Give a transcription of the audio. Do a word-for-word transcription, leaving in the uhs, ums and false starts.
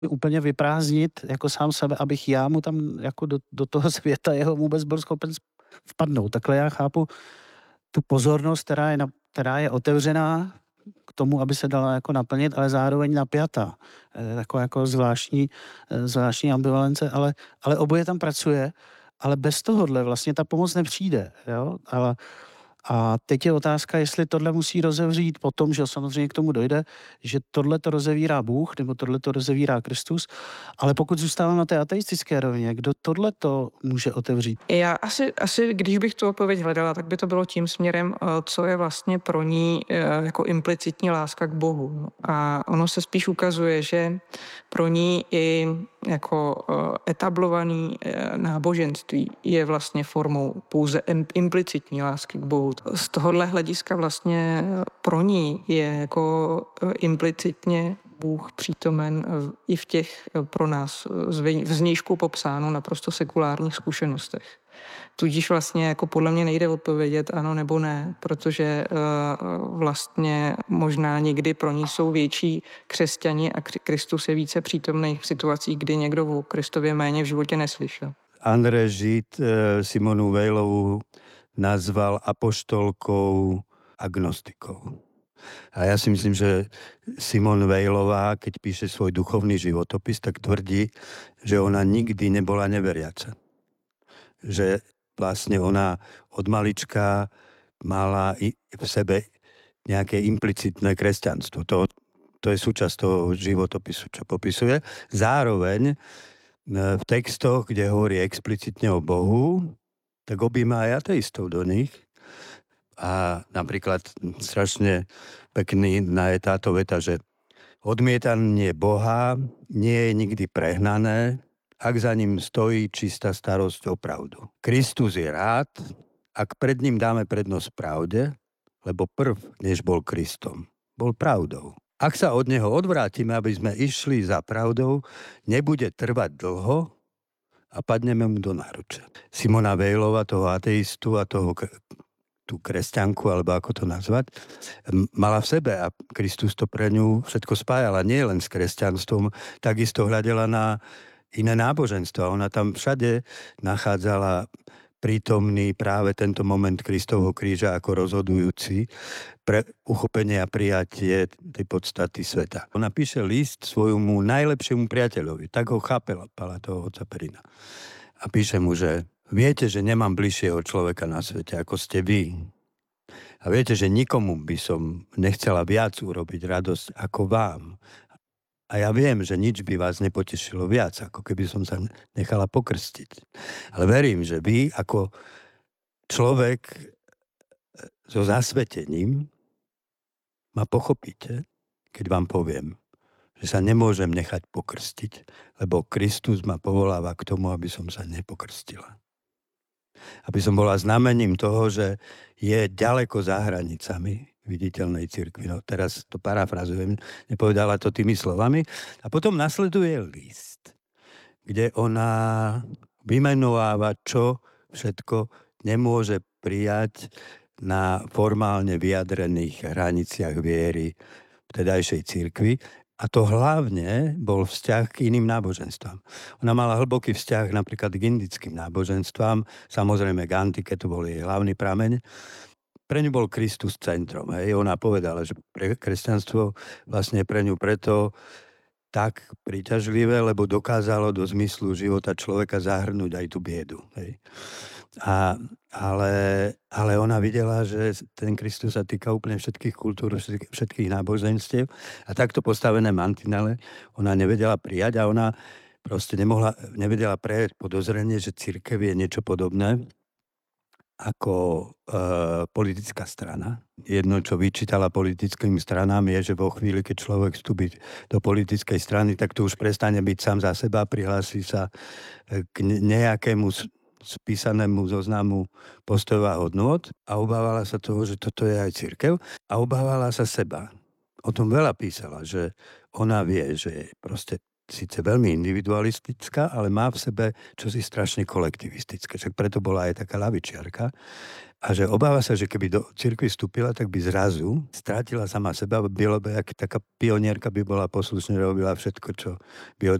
úplně vyprázdnit jako sám sebe, abych já mu tam jako do, do toho světa jeho vůbec byl schopen vpadnout. Takhle já chápu tu pozornost, která je, na, která je otevřená k tomu, aby se dala jako naplnit, ale zároveň napjatá. E, taková jako zvláštní, e, zvláštní ambivalence, ale, ale oboje tam pracuje, ale bez tohohle vlastně ta pomoc nepřijde. Jo? Ale a teď je otázka, jestli tohle musí rozevřít potom, že samozřejmě k tomu dojde, že tohle to rozevírá Bůh, nebo tohle to rozevírá Kristus, ale pokud zůstávám na té ateistické rovině, kdo tohle to může otevřít? Já asi, asi, když bych tu odpověď hledala, tak by to bylo tím směrem, eh, co je vlastně pro ní eh, jako implicitní láska k Bohu. A ono se spíš ukazuje, že pro ní i jako eh, etablovaný eh, náboženství je vlastně formou pouze implicitní lásky k Bohu. Z tohohle hlediska vlastně pro ní je jako eh, implicitně Bůh přítomen i v těch pro nás zvnějšku popsáno naprosto sekulárních zkušenostech. Tudíž vlastně jako podle mě nejde odpovědět ano nebo ne, protože uh, vlastně možná někdy pro ní jsou větší křesťani a Kristus je více přítomný v situacích, kdy někdo o Kristově méně v životě neslyšel. Andrej Žid Simonu Weilovú nazval apoštolkou agnostikou. A ja si myslím, že Simone Weilová, keď píše svoj duchovný životopis, tak tvrdí, že ona nikdy nebola neveriaca. Že vlastne ona od malička mala v sebe nejaké implicitné kresťanstvo. To, to je súčasť toho životopisu, čo popisuje. Zároveň v textoch, kde hovorí explicitne o Bohu, tak objíma aj ateistov do nich. A napríklad strašne pekný je táto veta, že odmietanie Boha nie je nikdy prehnané, ak za ním stojí čistá starosť o pravdu. Kristus je rád, ak pred ním dáme prednosť pravde, lebo prv, než bol Kristom, bol pravdou. Ak sa od neho odvrátime, aby sme išli za pravdou, nebude trvať dlho a padneme mu do náručia. Simona Weilová, toho ateistu a toho tú kresťanku, alebo ako to nazvať, mala v sebe a Kristus to pre ňu všetko spájala, nie len s kresťanstvom, takisto hľadela na iné náboženstva. Ona tam všade nachádzala prítomný práve tento moment Kristovho kríža ako rozhodujúci pre uchopenie a prijatie tej podstaty sveta. Ona píše list svojmu najlepšiemu priateľovi, tak ho chápela toho otca Perina. A píše mu, že viete, že nemám bližšieho človeka na svete, ako ste vy. A viete, že nikomu by som nechcela viac urobiť radosť ako vám. A ja viem, že nič by vás nepotešilo viac, ako keby som sa nechala pokrstiť. Ale verím, že vy ako človek so zasvetením ma pochopíte, keď vám poviem, že sa nemôžem nechať pokrstiť, lebo Kristus ma povoláva k tomu, aby som sa nepokrstila. Aby som bola znamením toho, že je ďaleko za hranicami viditeľnej cirkvi. No teraz to parafrazujem, nepovedala to tými slovami. A potom nasleduje list, kde ona vymenováva, čo všetko nemôže prijať na formálne vyjadrených hraniciach viery vtedajšej cirkvi. A to hlavne bol vzťah k iným náboženstvám. Ona mala hlboký vzťah napríklad k indickým náboženstvám, samozrejme k antike, to bol jej hlavný prameň. Pre ňu bol Kristus centrom. Hej. Ona povedala, že pre kresťanstvo vlastne pre ňu preto tak príťažlivé, lebo dokázalo do zmyslu života človeka zahrnúť aj tú biedu. Hej. A, ale, ale ona videla, že ten Kristus sa týka úplne všetkých kultúr, všetkých, všetkých náboženstiev a takto postavené mantinele ona nevedela prijať a ona proste nemohla, nevedela prejať podozrenie, že cirkev je niečo podobné ako e, politická strana. Jedno, čo vyčítala politickým stranám, je, že vo chvíli, keď človek vstúpi do politickej strany, tak to už prestane byť sám za seba, prihlási sa k nejakému spísanému zoznamu postojov a hodnôt a obávala sa toho, že toto je aj cirkev a obávala sa seba. O tom veľa písala, že ona vie, že proste síce veľmi individualistická, ale má v sebe čosi strašne kolektivistické. Však preto bola aj taká ľavičiarka. A že obáva sa, že keby do cirkvi vstúpila, tak by zrazu strátila sama seba. Bylo by, jak taká pionierka by bola poslušne robila všetko, čo by od